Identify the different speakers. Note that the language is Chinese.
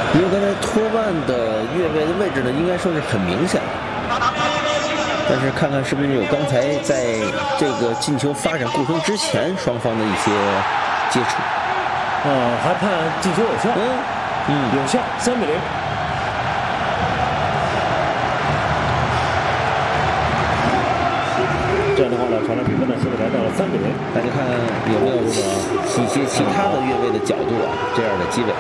Speaker 1: 因为刚才托万的越位的位置呢，应该说是很明显的。但是看看是不是有刚才在这个进球发展过程之前双方的一些接触。
Speaker 2: 还判进球有效。有效，3-0。这样的话呢，传来比分呢，现在来到了3-0。
Speaker 1: 大家看看有没有一些其他的越位的角度啊，这样的机会。